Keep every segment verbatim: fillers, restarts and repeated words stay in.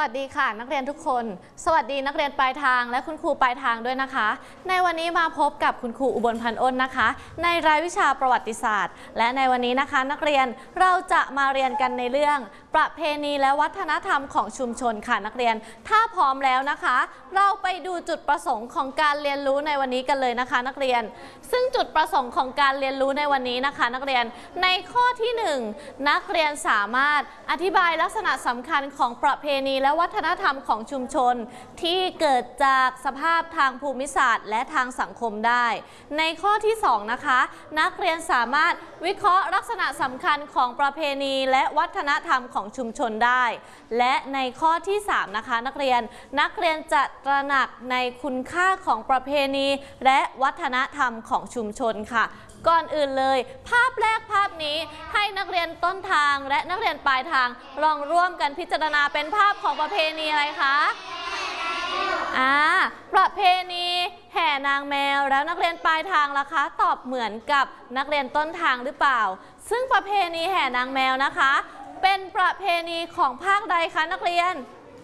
วัสดีค่ะนักเรียนทุกคนสวัสดีนักเรียนปลายทางและคุณครูปลายทางด้วยนะคะในวันนี้มาพบกับคุณครูอุบลพันธ์อ้นนะคะในรายวิชาประวัติศาสตร์และในวันนี้นะคะนักเรียนเราจะมาเรียนกันในเรื่องประเพณีและวัฒนธรรมของชุมชนค่ะนักเรียนถ้าพร้อมแล้วนะคะเราไปดูจุดประสงค์ของการเรียนรู้ในวันนี้กันเลยนะคะนักเรียนซึ่งจุดประสงค์ของการเรียนรู้ในวันนี้นะคะนักเรียนในข้อที่หนึ่งนักเรียนสามารถอธิบายลักษณะสำคัญของประเพณีและวัฒนธรรมของชุมชนที่เกิดจากสภาพทางภูมิศาสตร์และทางสังคมได้ในข้อที่สองนะคะนักเรียนสามารถวิเคราะห์ลักษณะสำคัญของประเพณีและวัฒนธรรมของชุมชนได้และในข้อที่สามนะคะนักเรียนนักเรียนจะตระหนักในคุณค่าของประเพณีและวัฒนธรรมของชุมชนค่ะก่อนอื่นเลยภาพแรกภาพนี้ให้นักเรียนต้นทางและนักเรียนปลายทางลองร่วมกันพิจารณาเป็นภาพของประเพณีอะไรคะอ่าประเพณีแห่นางแมวแล้วนักเรียนปลายทางล่ะคะตอบเหมือนกับนักเรียนต้นทางหรือเปล่าซึ่งประเพณีแห่นางแมวนะคะเป็นประเพณีของภาคใดคะนักเรียน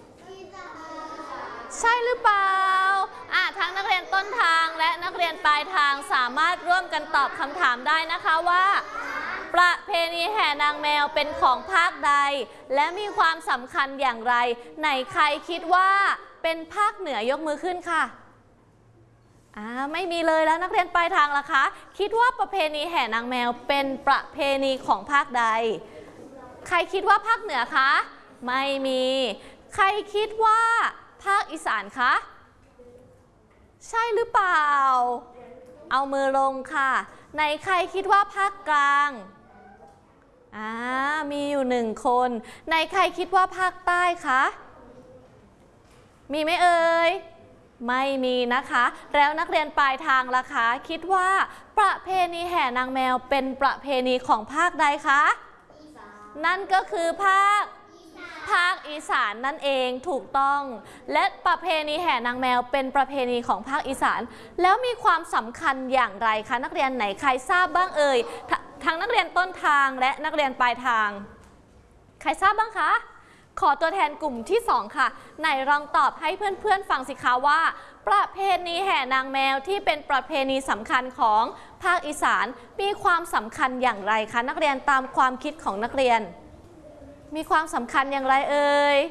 ใช่หรือเปล่าอ่ะทั้งนักเรียนต้นทางและนักเรียนปลายทางสามารถร่วมกันตอบคำถามได้นะคะว่าประเพณีแห่นางแมวเป็นของภาคใดและมีความสำคัญอย่างไรไหนใครคิดว่าเป็นภาคเหนือยกมือขึ้นค่ะอ่าไม่มีเลยแล้วนักเรียนปลายทางล่ะคะคิดว่าประเพณีแห่นางแมวเป็นประเพณีของภาคใดใครคิดว่าภาคเหนือคะไม่มีใครคิดว่าภาคอีสานคะใช่หรือเปล่าเอามือลงค่ะในใครคิดว่าภาคกลางอ่ามีอยู่หนึ่งคนในใครคิดว่าภาคใต้คะมีไหมเอ่ยไม่มีนะคะแล้วนักเรียนปลายทางล่ะคะคิดว่าประเพณีแห่นางแมวเป็นประเพณีของภาคใดคะนั่นก็คือภาคภาคอีสานนั่นเองถูกต้องและประเพณีแห่นางแมวเป็นประเพณีของภาคอีสานแล้วมีความสำคัญอย่างไรคะนักเรียนไหนใครทราบบ้างเอ่ยทั้งนักเรียนต้นทางและนักเรียนปลายทางใครทราบบ้างคะขอตัวแทนกลุ่มที่สองค่ะไหนลองตอบให้เพื่อนๆฟังสิคะว่าประเพณีแห่นางแมวที่เป็นประเพณีสำคัญของภาคอีสานมีความสำคัญอย่างไรคะนักเรียนตามความคิดของนักเรียนมีความสำคัญอย่างไรเอ่ย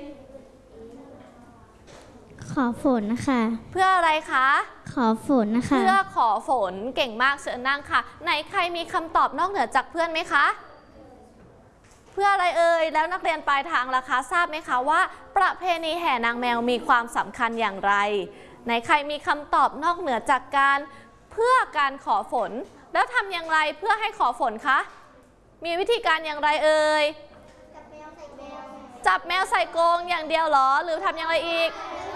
ขอฝนนะคะเพื่ออะไรคะขอฝนนะคะเพื่อขอฝนเก่งมากเชิญนั่งค่ะไหนใครมีคำตอบนอกเหนือจากเพื่อนไหมคะเพื่ออะไรเอ่ยแล้วนักเรียนปลายทางล่ะคะทราบไหมคะว่าประเพณีแห่นางแมวมีความสำคัญอย่างไรไหนใครมีคำตอบนอกเหนือจากการเพื่อการขอฝนแล้วทำอย่างไรเพื่อให้ขอฝนคะมีวิธีการอย่างไรเอ่ยจับแมวใส่กรงอย่างเดียวหรอหรือทำอย่างไรอีก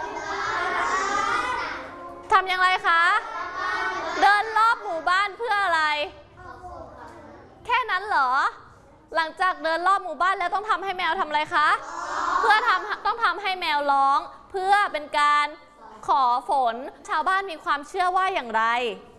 ทำอย่างไรคะเดินรอบหมู่บ้านเพื่ออะไรแค่นั้นเหรอหลังจากเดินรอบหมู่บ้านแล้วต้องทำให้แมวทำอะไรคะเพื่อทำต้องทำให้แมวร้องเพื่อเป็นการขอฝนชาวบ้านมีความเชื่อว่าอย่างไร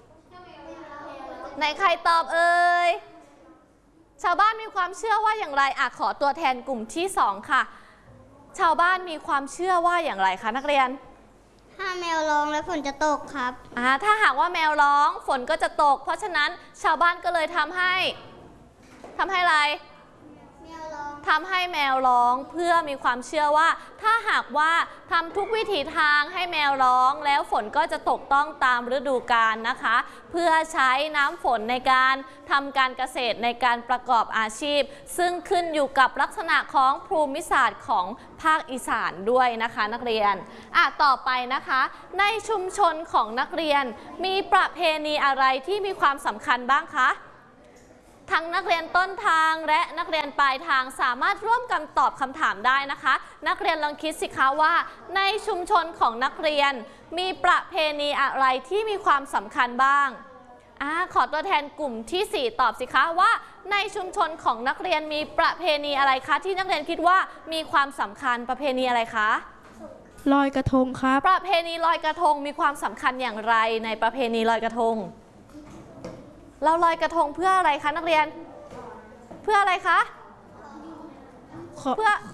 ไหนใครตอบเอ่ยชาวบ้านมีความเชื่อว่าอย่างไรอ่ะขอตัวแทนกลุ่มที่สองค่ะชาวบ้านมีความเชื่อว่าอย่างไรคะนักเรียนถ้าแมวร้องแล้วฝนจะตกครับอ่าถ้าหากว่าแมวร้องฝนก็จะตกเพราะฉะนั้นชาวบ้านก็เลยทำให้ทำให้อะไรทำให้แมวร้องเพื่อมีความเชื่อว่าถ้าหากว่าทำทุกวิถีทางให้แมวร้องแล้วฝนก็จะตกต้องตามฤดูกาลนะคะเพื่อใช้น้ำฝนในการทำการเกษตรในการประกอบอาชีพซึ่งขึ้นอยู่กับลักษณะของภูมิศาสตร์ของภาคอีสานด้วยนะคะนักเรียนอ่ะต่อไปนะคะในชุมชนของนักเรียนมีประเพณีอะไรที่มีความสำคัญบ้างคะทั้งนักเรียนต้นทางและนักเรียนปลายทางสามารถร่วมกันตอบคำถามได้นะคะนักเรียนลองคิดสิคะว่าในชุมชนของนักเรียนมีประเพณีอะไรที่มีความสำคัญบ้างอ่าขอตัวแทนกลุ่มที่สี่ตอบสิคะว่าในชุมชนของนักเรียนมีประเพณีอะไรคะที่นักเรียนคิดว่ามีความสำคัญประเพณีอะไรคะลอยกระทงครับประเพณีลอยกระทงมีความสำคัญอย่างไรในประเพณีลอยกระทงเราลอยกระทงเพื่ออะไรคะนักเรียนเพื่ออะไรคะขอเพื่อ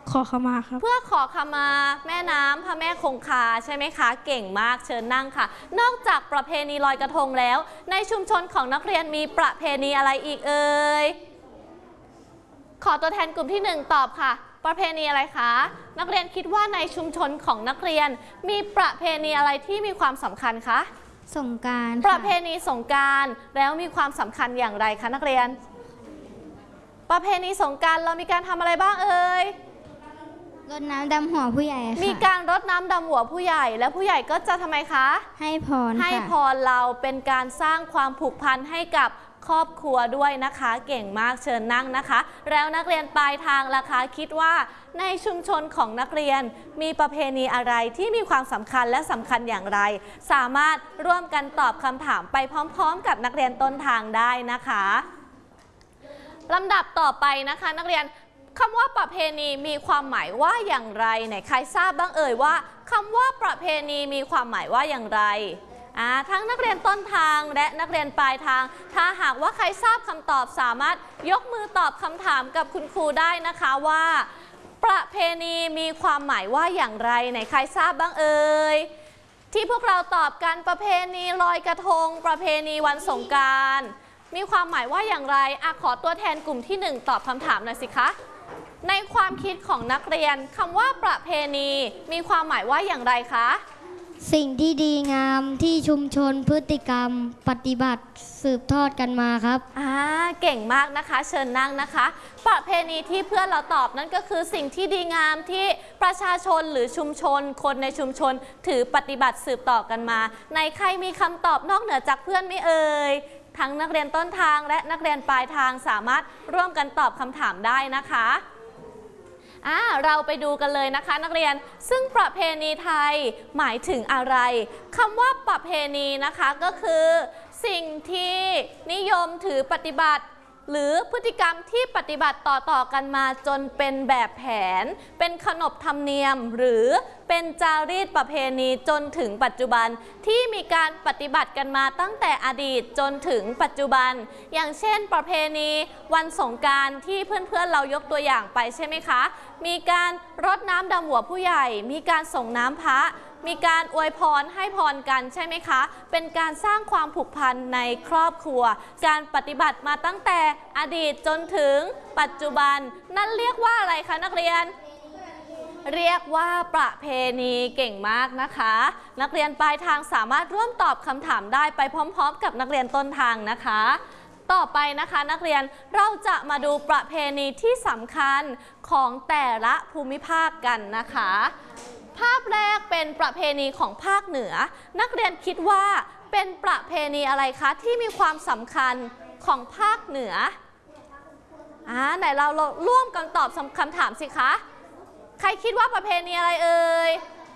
ขอขมาครับเพื่อขอขมาแม่น้ำพระแม่คงคาใช่ไหมคะเก่งมากเชิญนั่งค่ะนอกจากประเพณีลอยกระทงแล้วในชุมชนของนักเรียนมีประเพณีอะไรอีกเอ่ยขอตัวแทนกลุ่มที่หนึ่งตอบค่ะประเพณีอะไรคะนักเรียนคิดว่าในชุมชนของนักเรียนมีประเพณีอะไรที่มีความสำคัญคะสงกรานต์ประเพณีสงกรานต์แล้วมีความสำคัญอย่างไรคะนักเรียนประเพณีสงกรานต์เรามีการทำอะไรบ้างเอ่ยรดน้ำดำหัวผู้ใหญ่ค่ะมีการรดน้ำดำหัวผู้ใหญ่และผู้ใหญ่ก็จะทำไมคะให้พรให้พรเราเป็นการสร้างความผูกพันให้กับครอบครัวด้วยนะคะเก่งมากเชิญนั่งนะคะแล้วนักเรียนปลายทางล่ะคะคิดว่าในชุมชนของนักเรียนมีประเพณีอะไรที่มีความสำคัญและสำคัญอย่างไรสามารถร่วมกันตอบคำถามไปพร้อมๆกับนักเรียนต้นทางได้นะคะลำดับต่อไปนะคะนักเรียนคำว่าประเพณีมีความหมายว่าอย่างไรไหนใครทราบบ้างเอ่ยว่าคำว่าประเพณีมีความหมายว่าอย่างไรทั้งนักเรียนต้นทางและนักเรียนปลายทางถ้าหากว่าใครทราบคำตอบสามารถยกมือตอบคำถามกับคุณครูได้นะคะว่าประเพณีมีความหมายว่าอย่างไรไหนใครทราบบ้างเอ่ยที่พวกเราตอบกันประเพณีลอยกระทงประเพณีวันสงกรานต์มีความหมายว่าอย่างไรอะขอตัวแทนกลุ่มที่หนึ่งตอบคำถามหน่อยสิคะในความคิดของนักเรียนคำว่าประเพณีมีความหมายว่าอย่างไรคะสิ่งที่ดีงามที่ชุมชนพฤติกรรมปฏิบัติสืบทอดกันมาครับอ่าเก่งมากนะคะเชิญนั่งนะคะประเพณีที่เพื่อนเราตอบนั่นก็คือสิ่งที่ดีงามที่ประชาชนหรือชุมชนคนในชุมชนถือปฏิบัติสืบต่อกันมาในใครมีคำตอบนอกเหนือจากเพื่อนไม่เอ่ยทั้งนักเรียนต้นทางและนักเรียนปลายทางสามารถร่วมกันตอบคำถามได้นะคะอ่าเราไปดูกันเลยนะคะนักเรียนซึ่งประเพณีไทยหมายถึงอะไรคำว่าประเพณีนะคะก็คือสิ่งที่นิยมถือปฏิบัติหรือพฤติกรรมที่ปฏิบัติต่อๆกันมาจนเป็นแบบแผนเป็นขนบธรรมเนียมหรือเป็นจารีตประเพณีจนถึงปัจจุบันที่มีการปฏิบัติกันมาตั้งแต่อดีตจนถึงปัจจุบันอย่างเช่นประเพณีวันสงกรานต์ที่เพื่อนๆเรายกตัวอย่างไปใช่ไหมคะมีการรดน้ำดำหัวผู้ใหญ่มีการส่งน้ำพระมีการอวยพรให้พรกันใช่ไหมคะเป็นการสร้างความผูกพันในครอบครัวการปฏิบัติมาตั้งแต่อดีตจนถึงปัจจุบันนั่นเรียกว่าอะไรคะนักเรียนเรียกว่าประเพณีเก่งมากนะคะนักเรียนปลายทางสามารถร่วมตอบคำถามได้ไปพร้อมๆกับนักเรียนต้นทางนะคะต่อไปนะคะนักเรียนเราจะมาดูประเพณีที่สำคัญของแต่ละภูมิภาคกันนะคะภาพแรกเป็นประเพณีของภาคเหนือนักเรียนคิดว่าเป็นประเพณีอะไรคะที่มีความสำคัญของภาคเหนืออ่าไหนเราร่วมกันตอบคำถามสิคะใครคิดว่าประเพณีอะไรเอ่ย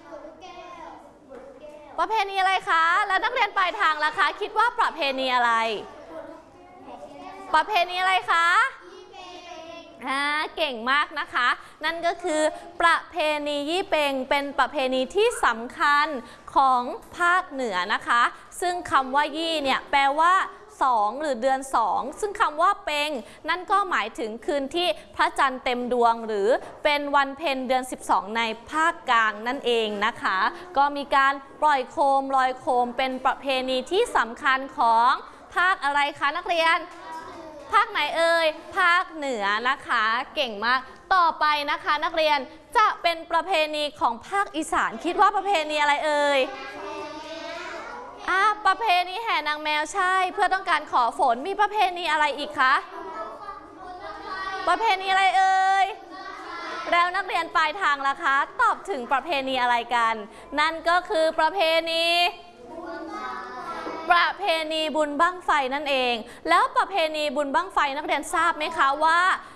ประเพณีอะไรคะแล้วนักเรียนปลายทางล่ะคะคิดว่าประเพณีอะไรประเพณีอะไรคะอ่าเก่งมากนะคะนั่นก็คือประเพณียี่เปงเป็นประเพณีที่สำคัญของภาคเหนือนะคะซึ่งคำว่ายี่เนี่ยแปลว่าสองหรือเดือนสองซึ่งคำว่าเปงนั่นก็หมายถึงคืนที่พระจันทร์เต็มดวงหรือเป็นวันเพ็ญเดือนสิบสองในภาคกลางนั่นเองนะคะก็มีการปล่อยโคมลอยโคมเป็นประเพณีที่สำคัญของภาคอะไรคะนักเรียนภาคไหนเอ่ยภาคเหนือนะคะเก่งมากต่อไปนะคะนักเรียนจะเป็นประเพณีของภาคอีสานคิดว่าประเพณีอะไรเอ่ยอ่าประเพณีแห่นางแมวใช่เพื่อต้องการขอฝนมีประเพณีอะไรอีกคะประเพณีอะไรเอ่ยแล้วนักเรียนปลายทางล่ะคะตอบถึงประเพณีอะไรกันนั่นก็คือประเพณีประเพณีบุญบั้งไฟนั่นเองแล้วประเพณีบุญบั้งไฟนักเรียนทราบไหมคะว่า